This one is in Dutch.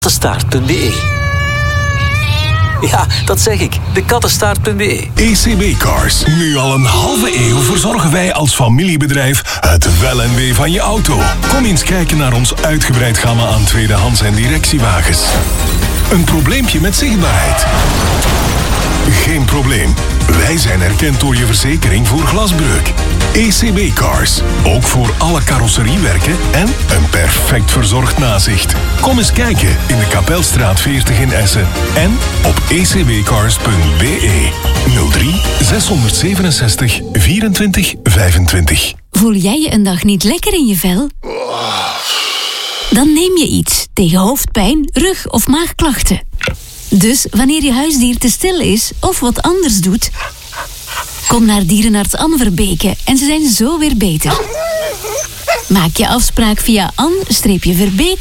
kattenstaart.be. Ja, dat zeg ik. De kattenstaart.be. ECB Cars. Nu al een halve eeuw verzorgen wij als familiebedrijf het wel en wee van je auto. Kom eens kijken naar ons uitgebreid gamma aan tweedehands en directiewagens. Een probleempje met zichtbaarheid? Geen probleem. Wij zijn erkend door je verzekering voor glasbreuk. ECB Cars. Ook voor alle carrosseriewerken en een perfect verzorgd nazicht. Kom eens kijken in de Kapelstraat 40 in Essen en op ecbcars.be. 03 667 24 25. Voel jij je een dag niet lekker in je vel? Dan neem je iets tegen hoofdpijn, rug- of maagklachten. Dus wanneer je huisdier te stil is of wat anders doet, kom naar dierenarts Anne Verbeke en ze zijn zo weer beter. Maak je afspraak via Anne-Verbeke